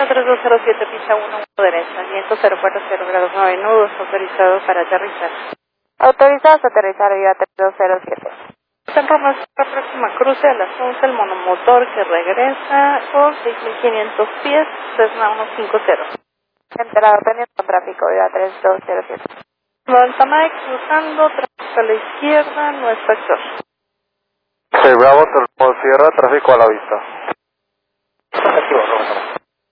3207, pista 1, derecha, viento 040 grados 9 nudos, autorizado para aterrizar. Autorizados a aterrizar, viva 3207. San Román, la próxima cruce a las 11, el monomotor que regresa por 6.500 pies, Cessna 150. Enterado, teniendo tráfico, viva 3207. Valtamay cruzando, tráfico a la izquierda, nuestro actor. Sí, Bravo, Sierra, tráfico a la vista. Activo,